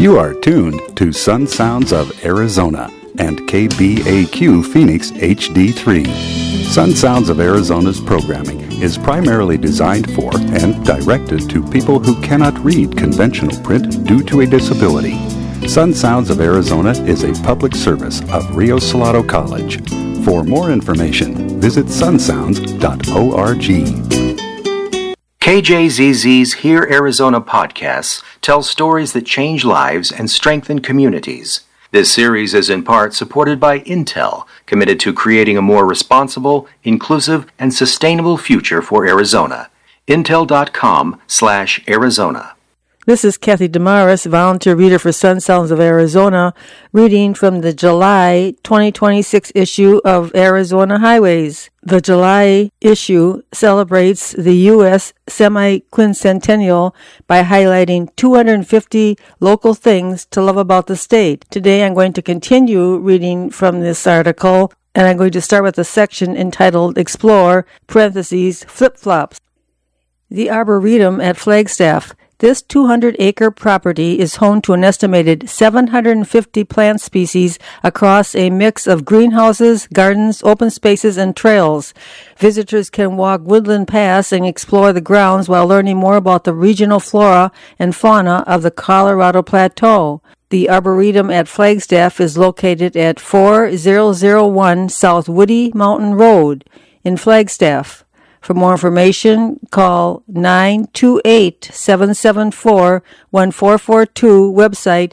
You are tuned to Sun Sounds of Arizona and KBAQ Phoenix HD3. Sun Sounds of Arizona's programming is primarily designed for and directed to people who cannot read conventional print due to a disability. Sun Sounds of Arizona is a public service of Rio Salado College. For more information, visit sunsounds.org. KJZZ's Hear Arizona podcasts tell stories that change lives and strengthen communities. This series is in part supported by Intel, committed to creating a more responsible, inclusive, and sustainable future for Arizona. Intel.com/Arizona. This is Kathy Damaris, volunteer reader for Sun Sounds of Arizona, reading from the July 2026 issue of Arizona Highways. The July issue celebrates the U.S. semi-quincentennial by highlighting 250 local things to love about the state. Today I'm going to continue reading from this article, and I'm going to start with a section entitled Explore, Flip-Flops. The Arboretum at Flagstaff. This 200-acre property is home to an estimated 750 plant species across a mix of greenhouses, gardens, open spaces, and trails. Visitors can walk Woodland Pass and explore the grounds while learning more about the regional flora and fauna of the Colorado Plateau. The Arboretum at Flagstaff is located at 4001 South Woody Mountain Road in Flagstaff. For more information, call 928-774-1442, website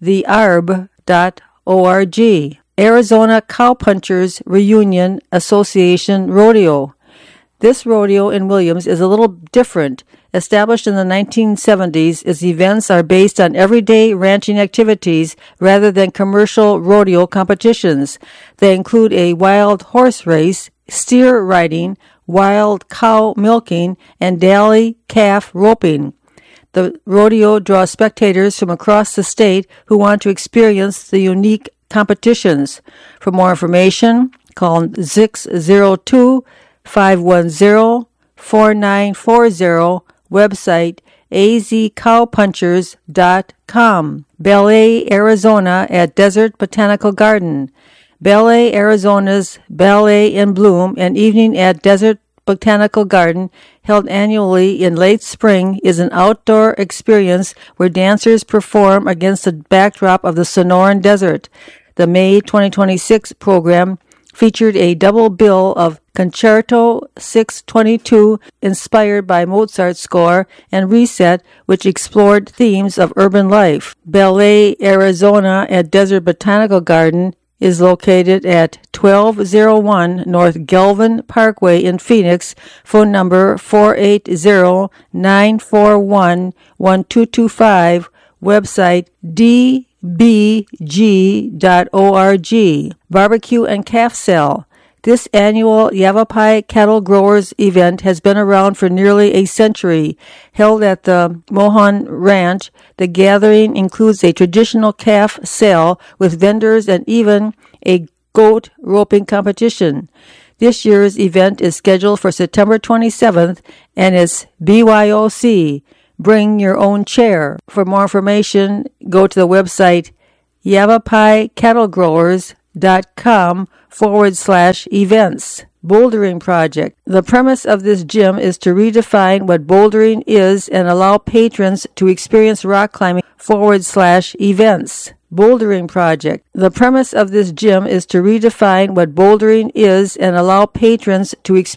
thearb.org. Arizona Cowpunchers Reunion Association Rodeo. This rodeo in Williams is a little different. Established in the 1970s, its events are based on everyday ranching activities rather than commercial rodeo competitions. They include a wild horse race, steer riding, wild cow milking, and daly calf roping. The rodeo draws spectators from across the state who want to experience the unique competitions. For more information, call 602-510-4940, website azcowpunchers.com. Ballet, Arizona at Desert Botanical Garden. Ballet, Arizona's Ballet in Bloom, an evening at Desert Botanical Garden, held annually in late spring, is an outdoor experience where dancers perform against the backdrop of the Sonoran Desert. The May 2026 program featured a double bill of Concerto 622, inspired by Mozart's score, and Reset, which explored themes of urban life. Ballet, Arizona at Desert Botanical Garden is located at 1201 North Galvin Parkway in Phoenix. Phone number 480-941-1225. Website dbg.org. Barbecue and Calf Sale. This annual Yavapai Cattle Growers event has been around for nearly a century. Held at the Mohan Ranch, the gathering includes a traditional calf sale with vendors and even a goat roping competition. This year's event is scheduled for September 27th and is BYOC. Bring your own chair. For more information, go to the website yavapaicattlegrowers.com/events. Bouldering Project. The premise of this gym is to redefine what bouldering is and allow patrons to experience rock climbing /events. Bouldering Project. The premise of this gym is to redefine what bouldering is and allow patrons to experience